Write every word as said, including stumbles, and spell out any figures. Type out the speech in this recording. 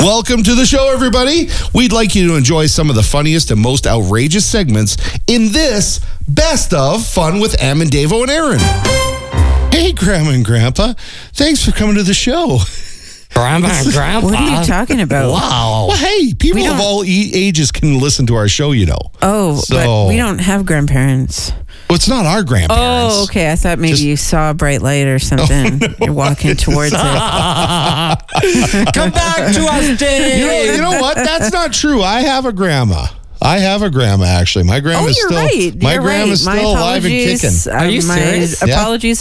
Welcome to the show, everybody. We'd like you to enjoy some of the funniest and most outrageous segments in this Best of Fun with Em and Davo and Aaron. Hey, Grandma and Grandpa. Thanks for coming to the show. Grandma and Grandpa. What are you talking about? Wow. Well, hey, people We of don't- all e- ages can listen to our show, you know. Oh, So- but we don't have grandparents. Well, it's not our grandparents. Oh, okay. I thought maybe Just- you saw a bright light or something. You're walking towards it. Come back to us, Dave. You know, you know what? That's not true. I have a grandma. I have a grandma, actually. My Oh, grandma's you're still, right. My You're grandma's right. still My alive and apologies. kicking. Uh, Are you my serious? Yeah. Apologies